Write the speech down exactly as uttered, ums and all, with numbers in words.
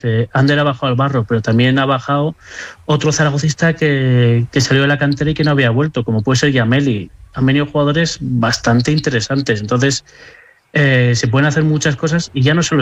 Eh, Ander ha bajado al Barro, pero también ha bajado otro zaragocista que, que salió de la cantera y que no había vuelto, como puede ser Yameli. Han venido jugadores bastante interesantes. Entonces, eh, se pueden hacer muchas cosas y ya no solo